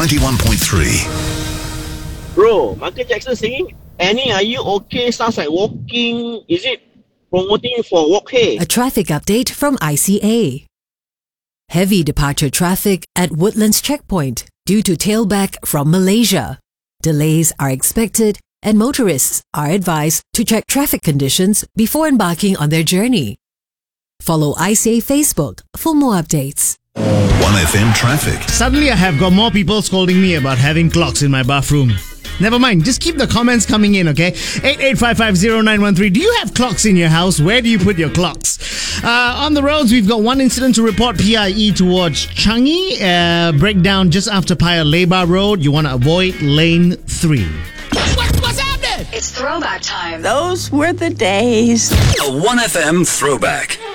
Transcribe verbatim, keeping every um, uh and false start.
ninety-one point three. Bro, Michael Jackson singing, Annie, are you okay? Sounds like walking. Is it promoting for walk? Hey? A traffic update from I C A. Heavy departure traffic at Woodlands Checkpoint due to tailback from Malaysia. Delays are expected and motorists are advised to check traffic conditions before embarking on their journey. Follow I C A Facebook for more updates. one F M traffic. Suddenly I have got more people scolding me about having clocks in my bathroom. Never mind, just keep the comments coming in, okay? eight eight five five zero nine one three. Do you have clocks in your house? Where do you put your clocks? Uh, on the roads, we've got one incident to report, P I E towards Changi. Uh, breakdown just after Paya Lebar Road. You want to avoid lane three. What, what's happening? It's throwback time. Those were the days. A one F M throwback.